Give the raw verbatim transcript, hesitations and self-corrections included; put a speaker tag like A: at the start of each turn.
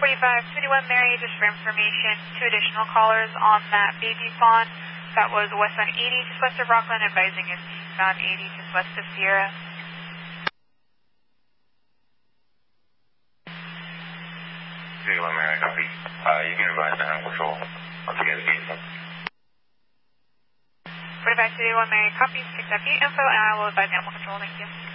A: forty-five fifty-one Mary, just for information, two additional callers on that baby fawn. That was westbound eighty, just west of Rockland, advising is eastbound eighty, just west of Sierra.
B: fifty-one Mary, copy. Uh, you can advise the Animal Control once you get the gate.
A: forty-five fifty-one Mary, copy. Picked up gate info, and I will advise Animal Control. Thank you.